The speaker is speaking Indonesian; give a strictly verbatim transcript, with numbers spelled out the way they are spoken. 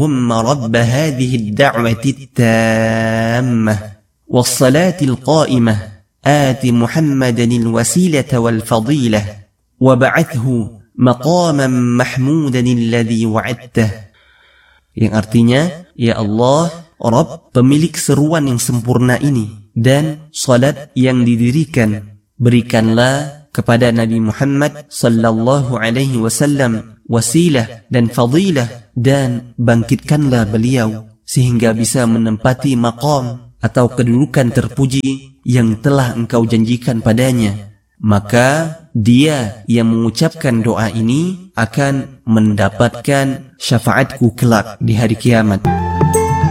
Allahumma rabb hadhihi ad-da'wati at-tammah was-salati al-qa'imah ati Muhammadan al-wasilata wal-fadilah wa ba'athhu maqaman mahmudan alladhi wa'adtah. Yang artinya, ya Allah, Rabb pemilik seruan yang sempurna ini dan salat yang didirikan, berikanlah kepada Nabi Muhammad sallallahu alaihi wasallam wasilah dan fadilah, dan bangkitkanlah beliau sehingga bisa menempati maqam atau kedudukan terpuji yang telah engkau janjikan padanya. Maka dia yang mengucapkan doa ini akan mendapatkan syafaatku kelak di hari kiamat.